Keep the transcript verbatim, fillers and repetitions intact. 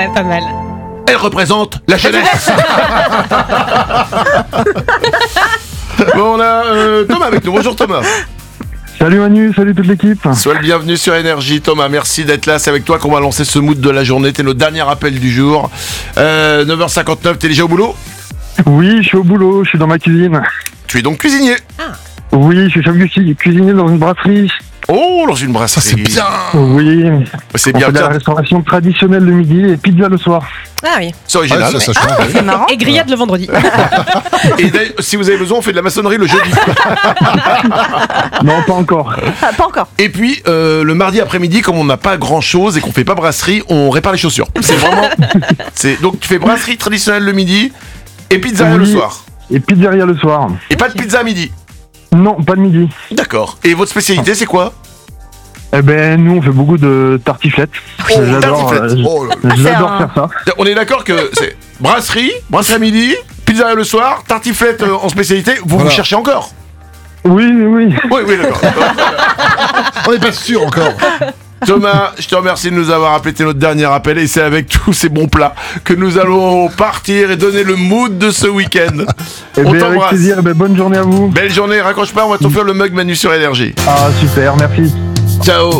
Ouais, pas mal. Elle représente la jeunesse. Bon, on a euh, Thomas avec nous. Bonjour Thomas. Salut Manu, salut toute l'équipe. Sois le bienvenu sur Énergie. Thomas, merci d'être là. C'est avec toi qu'on va lancer ce mood de la journée. T'es notre dernier appel du jour. Euh, neuf heures cinquante-neuf, t'es déjà au boulot? Oui, je suis au boulot, je suis dans ma cuisine. Tu es donc cuisinier? Oui, je suis chef cuisinier cuisinier dans une brasserie. Oh, dans une brasserie. C'est bien. Oui, C'est on bien. fait de la Tiens, restauration traditionnelle le midi et pizza le soir. Ah oui. c'est original. Ouais, ça, ça change. C'est marrant. Et grillade le vendredi. Et d'ailleurs, si vous avez besoin, on fait de la maçonnerie le jeudi. Non, pas encore. Ah, pas encore. Et puis, euh, le mardi après-midi, comme on n'a pas grand-chose et qu'on fait pas brasserie, on répare les chaussures. C'est vraiment... c'est... Donc, tu fais brasserie traditionnelle le midi et pizzeria le Oui. soir. Et pizzeria le soir. Et pas de pizza à midi. Non, pas de midi. D'accord. Et votre spécialité, c'est quoi? Eh ben, nous, on fait beaucoup de tartiflettes. Oh, J'adore, tartiflettes. euh, Oh là Ah, c'est j'adore un- faire ça. On est d'accord que c'est brasserie, brasserie à midi, pizzeria le soir, tartiflette euh, en spécialité. Vous Voilà. vous cherchez encore? Oui, oui, oui. Oui, oui, d'accord. On n'est pas sûr encore. Thomas, je te remercie de nous avoir appelé. T'es notre dernier appel et c'est avec tous ces bons plats que nous allons partir et donner le mood de ce week-end. Eh On ben, avec t'embrasse. plaisir. Eh ben, bonne journée à vous. Belle journée, raccroche pas, on va t'offrir le mug Manu sur Énergie. Ah, super, merci. Ciao.